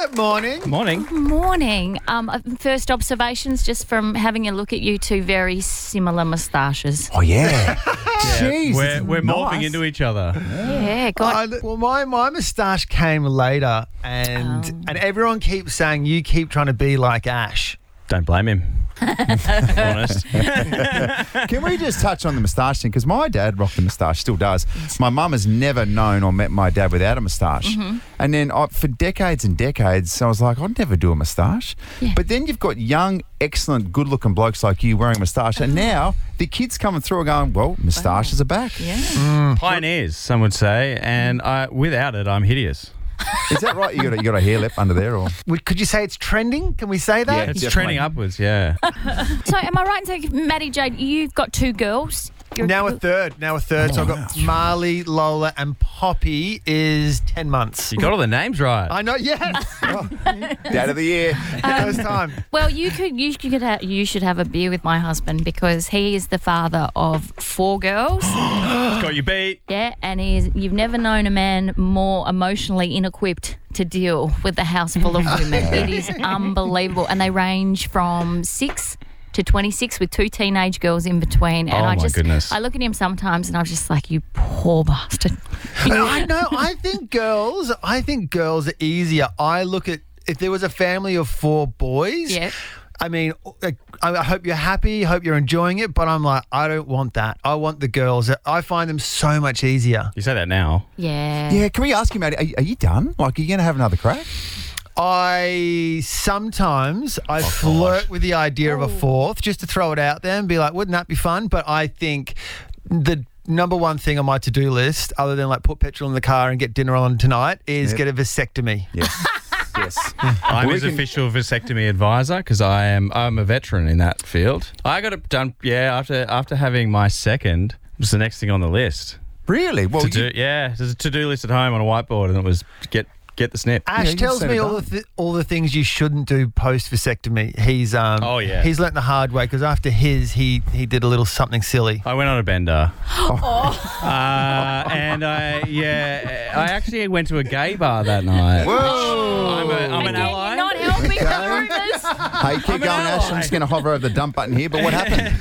Morning. Morning. First observations just from having a look at you two very similar moustaches. Oh, yeah. Jeez, we're morphing nice. into each other. Yeah, Well, my moustache came later, and everyone keeps saying you keep trying to be like Ash. Don't blame him. Honest. Can we just touch on the moustache thing? Because my dad rocked a moustache, still does. My mum has never known or met my dad without a moustache. Mm-hmm. And then for decades and decades, I was like, I'd never do a moustache. Yeah. But then you've got young, excellent, good-looking blokes like you wearing a moustache. And now the kids coming through are going, well, moustaches are back. Yeah. Pioneers, some would say, and without it, I'm hideous. Is that right? You got a hair lip under there? Or Could you say it's trending? Can we say that? Yeah. It's Definitely. trending upwards, yeah. So am I right in saying, Maddie Jade, you've got two girls? Now a third. So I've got Marley, Lola, and Poppy is 10 months. You got all the names right. I know, yes. Dad of the year. First time. Well, you should have a beer with my husband because he is the father of 4 girls. Got you beat. Yeah, and you've never known a man more emotionally inequipped to deal with a house full of women. It is unbelievable. And they range from 6 to 26 with 2 teenage girls in between. And Oh, I my goodness. I look at him sometimes and I'm just like, you poor bastard. I know. I think girls are easier. I look at, if there was a family of 4 boys, Yeah. I mean, I hope you're happy, hope you're enjoying it, but I'm like, I don't want that. I want the girls. I find them so much easier. You say that now. Yeah. Yeah, can we ask you, mate, are you done? Like, are you going to have another crack? I sometimes flirt with the idea of a 4th just to throw it out there and be like, wouldn't that be fun? But I think the number one thing on my to-do list, other than like put petrol in the car and get dinner on tonight, is get a vasectomy. Yes. Yes. I'm his official vasectomy advisor because I'm a veteran in that field. I got it done, after having my second. It was the next thing on the list. Really? Well, There's a to-do list at home on a whiteboard, and it was get the snip. Ash you tells said me it all the things you shouldn't do post vasectomy. He's he's learnt the hard way because after his he did a little something silly. I went on a bender. And I actually went to a gay bar that night. Whoa. I'm an Again, ally. you're not helping the rumours. Hey, keep going, Ash. I'm just going to hover over the dump button here. But what happened?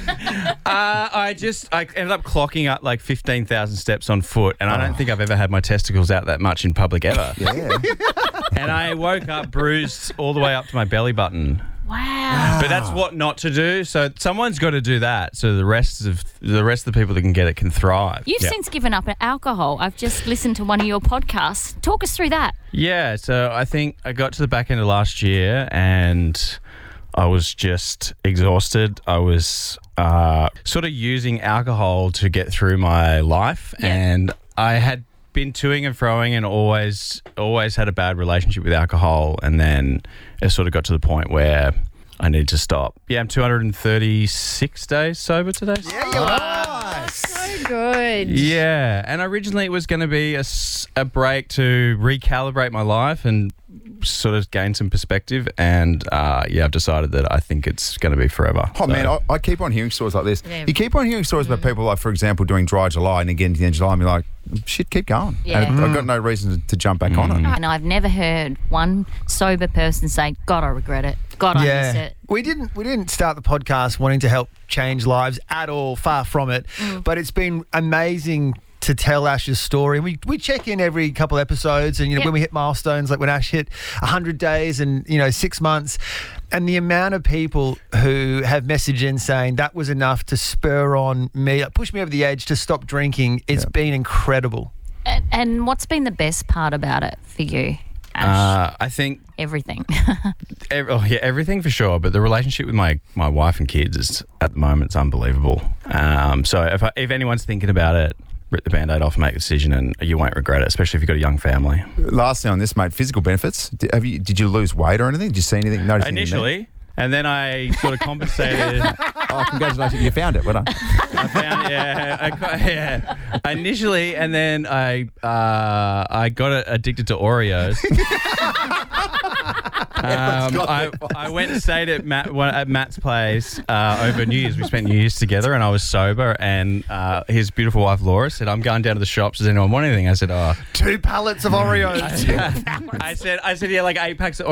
I ended up clocking up like 15,000 steps on foot, and I don't think I've ever had my testicles out that much in public ever. Yeah. And I woke up bruised all the way up to my belly button. Wow. But that's what not to do. So someone's got to do that. So the rest of the people that can get it can thrive. You've since given up alcohol. I've just listened to one of your podcasts. Talk us through that. Yeah. So I think I got to the back end of last year and I was just exhausted. I was sort of using alcohol to get through my life, and I had been toing and froing and always had a bad relationship with alcohol, and then it sort of got to the point where I need to stop. Yeah, I'm 236 days sober today. So good. Yeah, and originally it was going to be a break to recalibrate my life and sort of gain some perspective, and I've decided that I think it's going to be forever. Oh, man, I keep on hearing stories like this. Yeah. You keep on hearing stories about people, like, for example, doing Dry July, and again, at the end of July, and be like, shit, keep going. Yeah. And I've got no reason to jump back on it. And I've never heard one sober person say, God, I regret it. God, I miss it. We didn't start the podcast wanting to help change lives at all, far from it. But it's been amazing to tell Ash's story. And we check in every couple episodes, and when we hit milestones, like when Ash hit 100 days and 6 months, and the amount of people who have messaged in saying that was enough to spur on me, push me over the edge to stop drinking, it's been incredible. And what's been the best part about it for you, Ash? I think Everything. everything for sure. But the relationship with my wife and kids is, at the moment, it's unbelievable. So if anyone's thinking about it, rip the Band-Aid off and make a decision, and you won't regret it, especially if you've got a young family. Lastly on this, mate, physical benefits. Did you lose weight or anything? Did you see anything? Notice anything Initially, and then I sort of compensated. Oh, congratulations, you found it. Well done. I found, initially, and then I got addicted to Oreos. I went and stayed at Matt's place over New Year's. We spent New Year's together, and I was sober. And his beautiful wife Laura said, "I'm going down to the shops. Does anyone want anything?" I said, 2 pallets of Oreos. I said, yeah, like 8 packs of